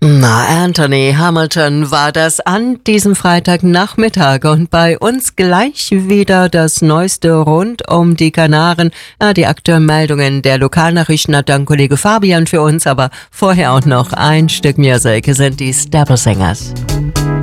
Na, Anthony Hamilton war das an diesem Freitagnachmittag und bei uns gleich wieder das Neueste rund um die Kanaren. Die aktuellen Meldungen der Lokalnachrichten hat dann Kollege Fabian für uns, aber vorher auch noch ein Stück Musik sind die Stable Singers.